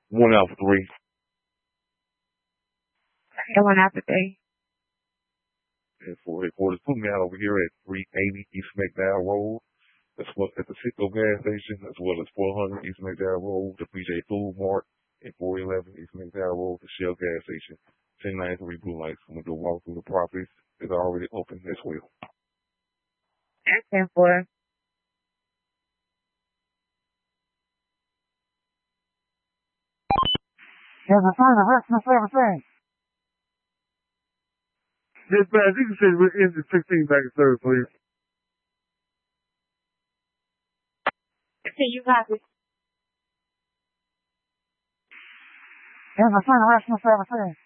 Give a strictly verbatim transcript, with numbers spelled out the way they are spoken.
One out for three. And one out for three. And for headquarters, put me out over here at three eighty East McDowell Road. That's what at the Citgo gas station, as well as four hundred East McDowell Road, the P J Food Mart, and four eleven East McDowell Road, the Shell gas station. ten ninety-three Blue Lights. I'm going to walk through the properties. It's already open as well. ten four. Have a further rest of everything. Dispatch, you can send engine sixteen back to service, please. See you copy. Have a further rest of everything.